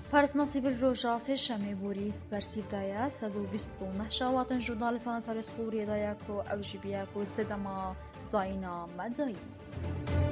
پارێزنا سیڤیل ڕۆژا سێشەمێ بۆری سپەرسیڤدایە 129 شاواتن ژورنالیستانە سەرسووریەدایە کۆ ئەو ژی بیە کۆ سێدەما زاینا مەدەیی